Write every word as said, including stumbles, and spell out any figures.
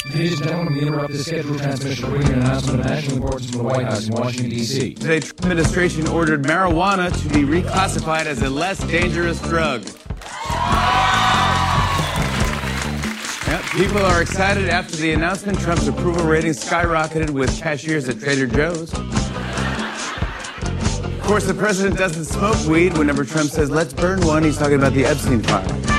Ladies and gentlemen, we interrupt this scheduled transmission to bring you an announcement of national importance from the White House in Washington, D C Today, Trump administration ordered marijuana to be reclassified as a less dangerous drug. Yep, people are excited after the announcement. Trump's approval rating skyrocketed with cashiers at Trader Joe's. Of course, the president doesn't smoke weed. Whenever Trump says, let's burn one, he's talking about the Epstein file.